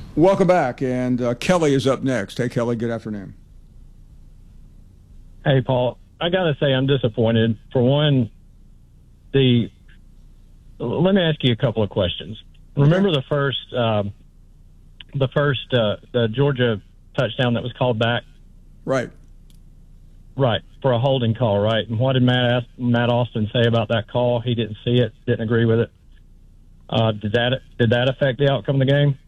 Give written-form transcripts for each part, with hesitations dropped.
Welcome back, and Kelly is up next. Hey, Kelly, good afternoon. Hey, Paul. I got to say I'm disappointed. For one, let me ask you a couple of questions. Remember the Georgia touchdown that was called back? Right. Right, for a holding call, right? And what did Matt Austin say about that call? He didn't see it, didn't agree with it. Did that affect the outcome of the game?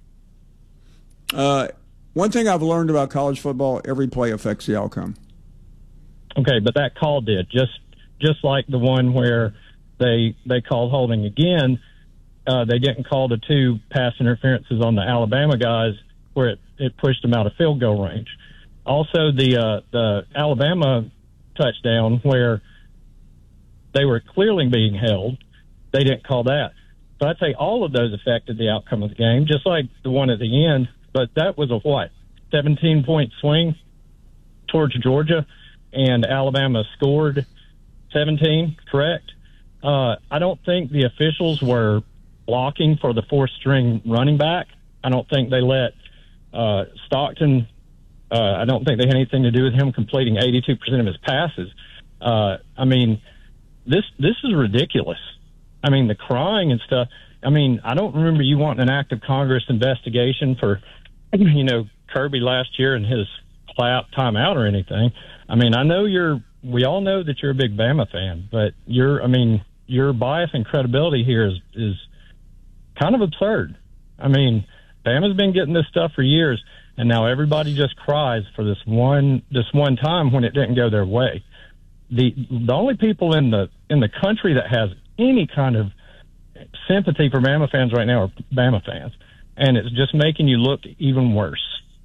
One thing I've learned about college football, every play affects the outcome. Okay, but that call did. Just like the one where they called holding again, they didn't call the two pass interferences on the Alabama guys where it pushed them out of field goal range. Also, the Alabama touchdown where they were clearly being held, they didn't call that. So I'd say all of those affected the outcome of the game, just like the one at the end. But that was a 17-point swing towards Georgia, and Alabama scored 17, correct? I don't think the officials were blocking for the fourth-string running back. I don't think they let Stockton I don't think they had anything to do with him completing 82% of his passes. I mean, this is ridiculous. I mean, the crying and stuff. I mean, I don't remember you wanting an act of Congress investigation for, Kirby last year and his clap timeout or anything. I mean, we all know that you're a big Bama fan, but your bias and credibility here is kind of absurd. I mean, Bama's been getting this stuff for years, and now everybody just cries for this one time when it didn't go their way. The only people in the country that has any kind of sympathy for Bama fans right now are Bama fans, and it's just making you look even worse.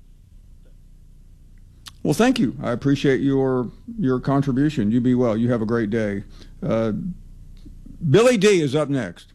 Well, thank you. I appreciate your contribution. You be well. You have a great day. Billy D is up next.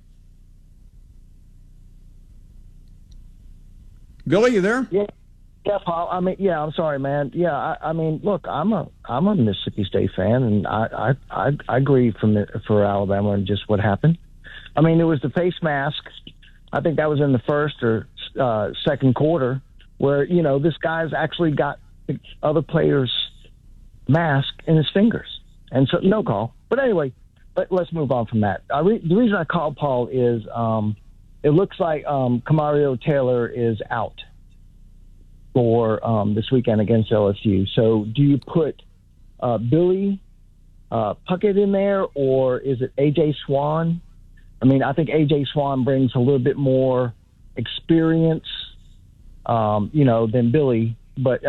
Billy, you there? Yeah, Paul. I mean, yeah. I'm sorry, man. Yeah, I mean, look, I'm a Mississippi State fan, and I agree for Alabama and just what happened. I mean, it was the face mask. I think that was in the first or second quarter, where this guy's actually got the other player's mask in his fingers, and so no call. But anyway, let's move on from that. The reason I called Paul is it looks like Camario Taylor is out for this weekend against LSU. So do you put Billy Puckett in there, or is it A.J. Swan? I mean, I think A.J. Swan brings a little bit more experience, than Billy. But,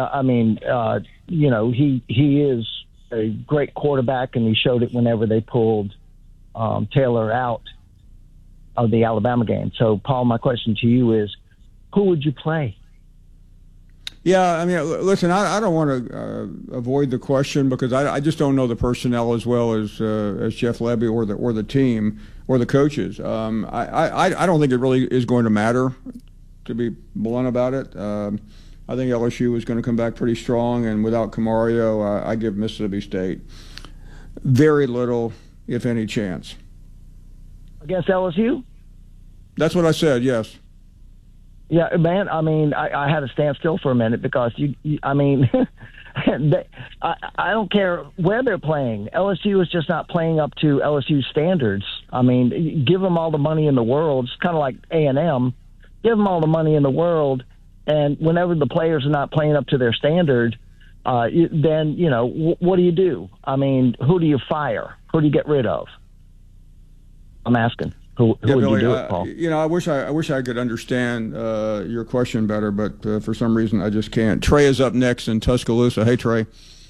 he is a great quarterback, and he showed it whenever they pulled Taylor out of the Alabama game. So, Paul, my question to you is, who would you play? Yeah, I mean, listen, I don't want to avoid the question because I just don't know the personnel as well as Jeff Lebby or the team or the coaches. I don't think it really is going to matter, to be blunt about it. I think LSU is going to come back pretty strong, and without Camario, I give Mississippi State very little, if any, chance. Against LSU? That's what I said, yes. Yeah, man, I mean, I had to stand still for a minute because, I don't care where they're playing. LSU is just not playing up to LSU standards. I mean, give them all the money in the world. It's kind of like A&M. Give them all the money in the world, and whenever the players are not playing up to their standard, then, what do you do? I mean, who do you fire? Who do you get rid of? I'm asking. Who would Billy, you do it, Paul? I wish I could understand your question better, but for some reason I just can't. Trey is up next in Tuscaloosa. Hey, Trey.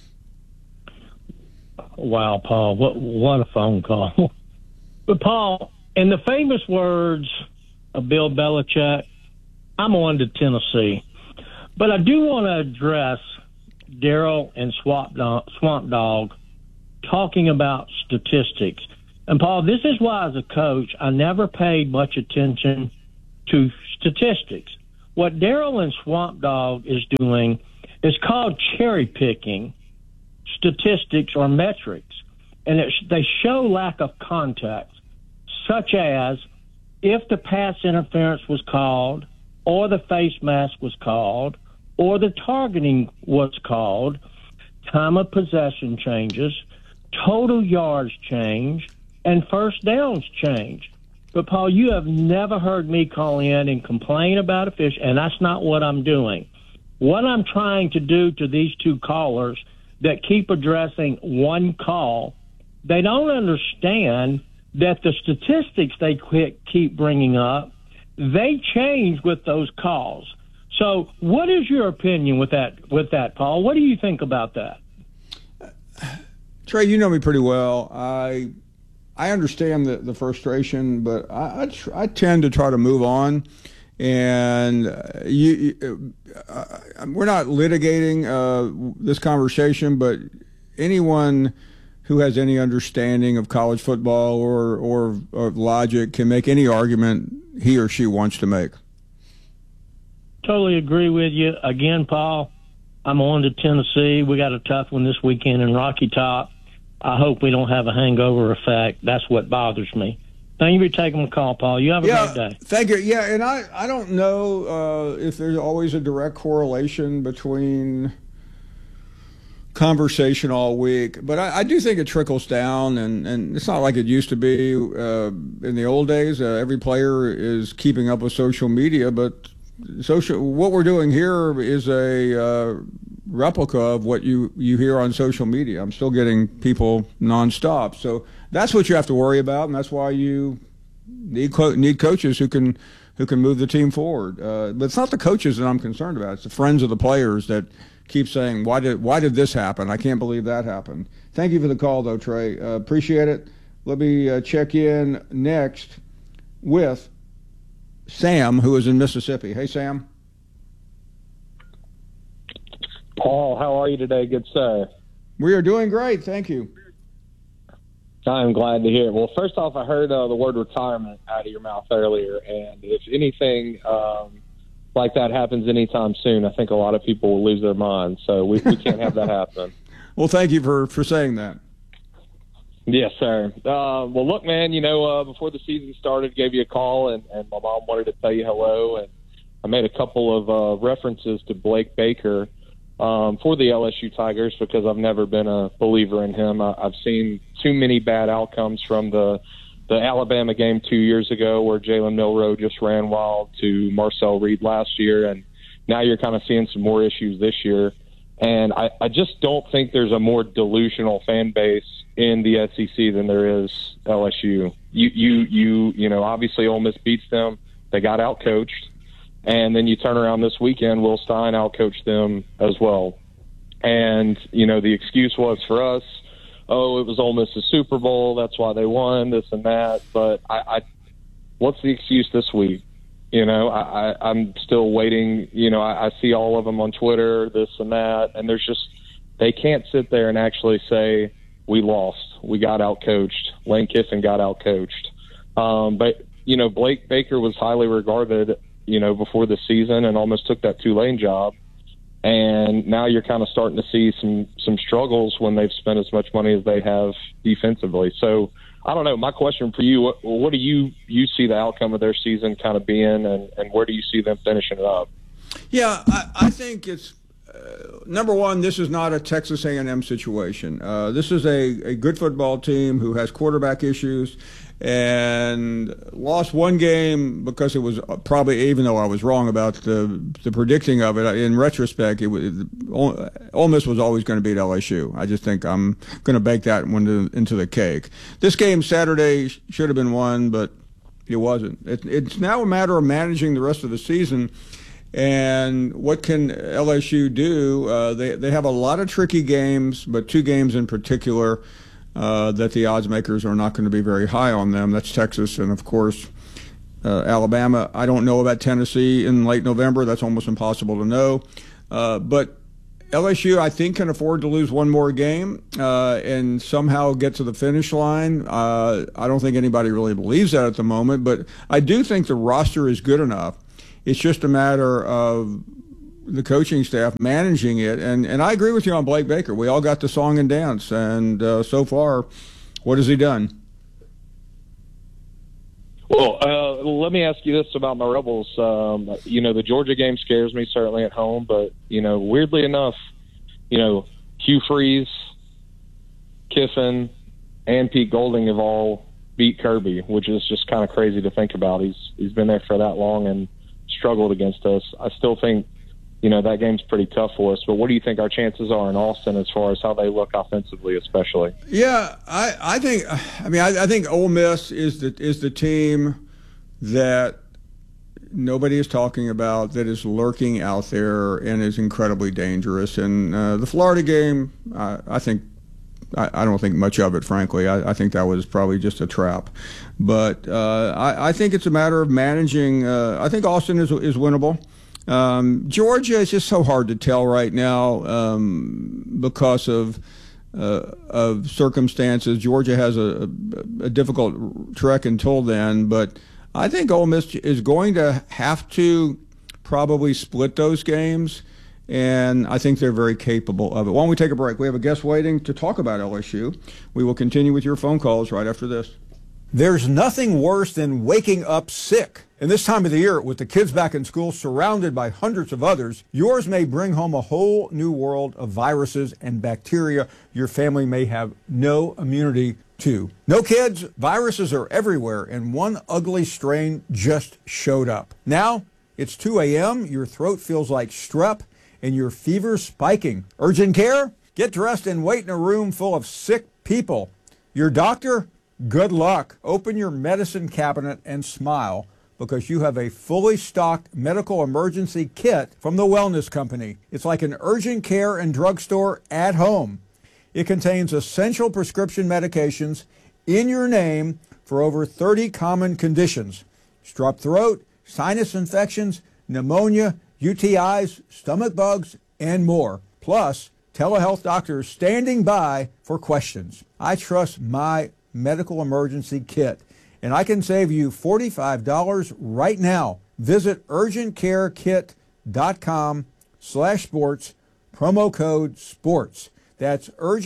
Wow, Paul, what a phone call. But, Paul, in the famous words of Bill Belichick, I'm on to Tennessee. But I do want to address Daryl and Swamp Dog talking about statistics. And, Paul, this is why, as a coach, I never paid much attention to statistics. What Daryl and Swamp Dog is doing is called cherry-picking statistics or metrics. And they show lack of context, such as if the pass interference was called, or the face mask was called, or the targeting was called, time of possession changes, total yards change, and first downs change. But, Paul, you have never heard me call in and complain about a fish, and that's not what I'm doing. What I'm trying to do to these two callers that keep addressing one call, they don't understand that the statistics they keep bringing up, they change with those calls. So what is your opinion with that, Paul? What do you think about that? Trey, you know me pretty well. I understand the frustration, but I tend to try to move on. And we're not litigating this conversation, but anyone who has any understanding of college football or logic can make any argument he or she wants to make. Totally agree with you. Again, Paul, I'm on to Tennessee. We got a tough one this weekend in Rocky Top. I hope we don't have a hangover effect. That's what bothers me. Thank you for taking my call, Paul. You have a great day. Thank you. Yeah, and I don't know if there's always a direct correlation between conversation all week, but I do think it trickles down, and it's not like it used to be in the old days. Every player is keeping up with social media, but what we're doing here is a replica of what you hear on social media. I'm still getting people nonstop, so that's what you have to worry about, and that's why you need coaches who can move the team forward. But it's not the coaches that I'm concerned about; it's the friends of the players that keep saying, "Why did this happen? I can't believe that happened." Thank you for the call, though, Trey. Appreciate it. Let me check in next with Sam, who is in Mississippi. Hey, Sam. Paul, how are you today, good sir? We are doing great, thank you. I'm glad to hear it. Well, first off, I heard the word retirement out of your mouth earlier, and if anything like that happens anytime soon, I think a lot of people will lose their minds, so we can't have that happen. Well, thank you for saying that. Yes, sir. Well, look, man, before the season started, gave you a call, and my mom wanted to tell you hello, and I made a couple of references to Blake Baker for the LSU Tigers because I've never been a believer in him. I've seen too many bad outcomes from the Alabama game 2 years ago where Jalen Milroe just ran wild to Marcel Reed last year, and now you're kind of seeing some more issues this year. And I just don't think there's a more delusional fan base in the SEC than there is LSU. Obviously Ole Miss beats them. They got outcoached. And then you turn around this weekend, Will Stein outcoached them as well. And, the excuse was for us, it was Ole Miss's Super Bowl, that's why they won, this and that. But what's the excuse this week? I'm still waiting. I see all of them on Twitter, this and that, and they can't sit there and actually say, we lost, we got outcoached, Lane Kiffin got outcoached. But Blake Baker was highly regarded, before the season and almost took that Tulane job. And now you're kind of starting to see some struggles when they've spent as much money as they have defensively. So I don't know. My question for you, what do you see the outcome of their season kind of being, and where do you see them finishing it up? Yeah, I think it's number one, this is not a Texas A&M situation. This is a good football team who has quarterback issues and lost one game because it was probably, even though I was wrong about the predicting of it, in retrospect, Ole Miss was always going to beat LSU. I just think I'm going to bake that one into the cake. This game Saturday should have been won, but it wasn't. It's now a matter of managing the rest of the season. And what can LSU do? They have a lot of tricky games, but two games in particular that the odds makers are not going to be very high on them. That's Texas and, of course, Alabama. I don't know about Tennessee in late November. That's almost impossible to know. But LSU, I think, can afford to lose one more game and somehow get to the finish line. I don't think anybody really believes that at the moment, but I do think the roster is good enough. It's just a matter of the coaching staff managing it. And I agree with you on Blake Baker. We all got the song and dance. And so far, what has he done? Well, let me ask you this about my Rebels. The Georgia game scares me, certainly at home, but, weirdly enough, Hugh Freeze, Kiffin, and Pete Golding have all beat Kirby, which is just kind of crazy to think about. He's been there for that long and struggled against us. I still think, that game's pretty tough for us. But what do you think our chances are in Austin as far as how they look offensively, especially? Yeah, I think Ole Miss is the team that nobody is talking about, that is lurking out there and is incredibly dangerous. And the Florida game, I don't think much of it, frankly. I think that was probably just a trap. But I think it's a matter of managing. I think Austin is winnable. Georgia is just so hard to tell right now because of circumstances. Georgia has a difficult trek until then, but I think Ole Miss is going to have to probably split those games, and I think they're very capable of it. Why don't we take a break? We have a guest waiting to talk about LSU. We will continue with your phone calls right after this. There's nothing worse than waking up sick. And this time of the year, with the kids back in school surrounded by hundreds of others, yours may bring home a whole new world of viruses and bacteria your family may have no immunity to. No kids, viruses are everywhere, and one ugly strain just showed up. Now, it's 2 a.m., your throat feels like strep, and your fever's spiking. Urgent care? Get dressed and wait in a room full of sick people. Your doctor? Good luck. Open your medicine cabinet and smile, because you have a fully stocked medical emergency kit from the Wellness Company. It's like an urgent care and drugstore at home. It contains essential prescription medications in your name for over 30 common conditions: strep throat, sinus infections, pneumonia, UTIs, stomach bugs, and more. Plus, telehealth doctors standing by for questions. I trust my medical emergency kit, and I can save you $45 right now. Visit urgentcarekit.com/sports, promo code SPORTS. That's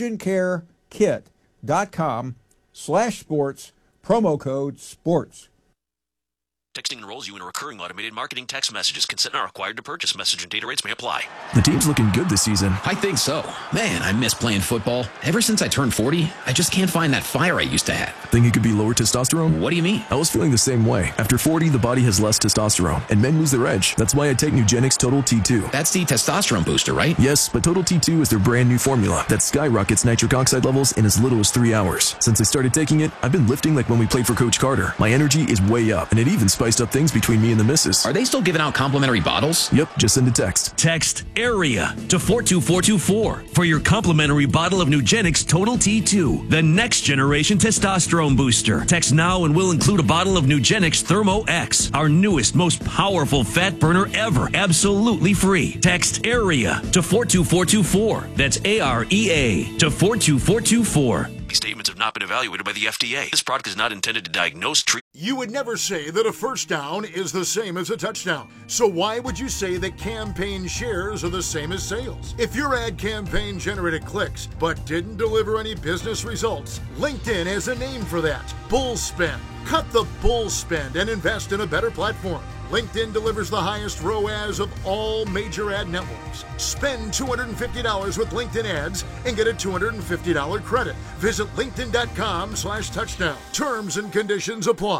urgentcarekit.com/sports, promo code SPORTS. Texting enrolls you in a recurring automated marketing text messages. Consent not required to purchase. Message and data rates may apply. The team's looking good this season. I think so. Man, I miss playing football. Ever since I turned 40, I just can't find that fire I used to have. Think it could be lower testosterone? What do you mean? I was feeling the same way. After 40, the body has less testosterone, and men lose their edge. That's why I take Nugenix Total T2. That's the testosterone booster, right? Yes, but Total T2 is their brand new formula that skyrockets nitric oxide levels in as little as 3 hours. Since I started taking it, I've been lifting like when we played for Coach Carter. My energy is way up, and it even spiced up things between me and the missus. Are they still giving out complimentary bottles? Yep, just send a text. Text AREA to 42424 for your complimentary bottle of Nugenix Total T2, the next generation testosterone booster. Text now and we'll include a bottle of Nugenix Thermo X, our newest, most powerful fat burner ever, absolutely free. Text AREA to 42424. That's AREA to 42424. These statements have not been evaluated by the FDA. This product is not intended to diagnose, treat. You would never say that a first down is the same as a touchdown. So why would you say that campaign shares are the same as sales? If your ad campaign generated clicks but didn't deliver any business results, LinkedIn has a name for that: bull spend. Cut the bull spend and invest in a better platform. LinkedIn delivers the highest ROAS of all major ad networks. Spend $250 with LinkedIn ads and get a $250 credit. Visit linkedin.com/touchdown. Terms and conditions apply.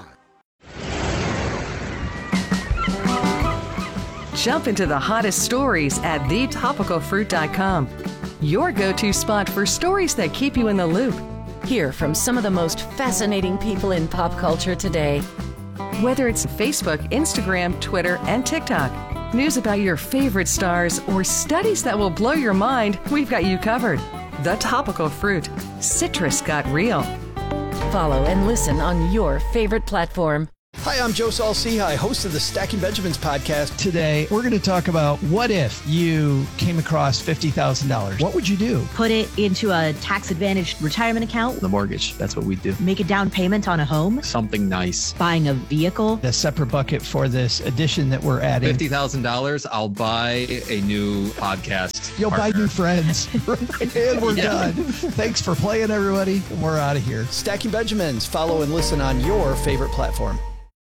Jump into the hottest stories at thetopicalfruit.com. Your go-to spot for stories that keep you in the loop. Hear from some of the most fascinating people in pop culture today. Whether it's Facebook, Instagram, Twitter, and TikTok, news about your favorite stars, or studies that will blow your mind, we've got you covered. The Topical Fruit. Citrus got real. Follow and listen on your favorite platform. Hi, I'm Joe Saul-Sehy, host of the Stacking Benjamins podcast. Today, we're going to talk about what if you came across $50,000. What would you do? Put it into a tax-advantaged retirement account. The mortgage, that's what we do. Make a down payment on a home. Something nice. Buying a vehicle. A separate bucket for this addition that we're adding. $50,000, I'll buy a new podcast. You'll buy new friends. And we're done. Thanks for playing, everybody. And we're out of here. Stacking Benjamins. Follow and listen on your favorite platform.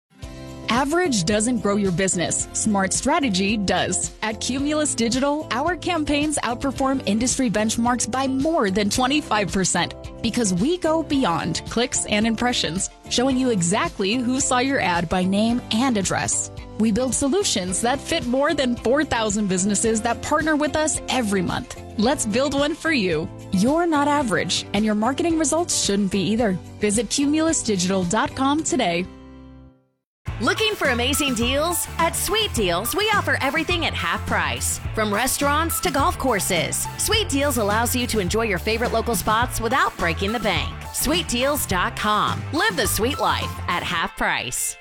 Average doesn't grow your business. Smart strategy does. At Cumulus Digital, our campaigns outperform industry benchmarks by more than 25% because we go beyond clicks and impressions, showing you exactly who saw your ad by name and address. We build solutions that fit more than 4,000 businesses that partner with us every month. Let's build one for you. You're not average, and your marketing results shouldn't be either. Visit cumulusdigital.com today. Looking for amazing deals? At Sweet Deals, we offer everything at half price. From restaurants to golf courses, Sweet Deals allows you to enjoy your favorite local spots without breaking the bank. SweetDeals.com. Live the sweet life at half price.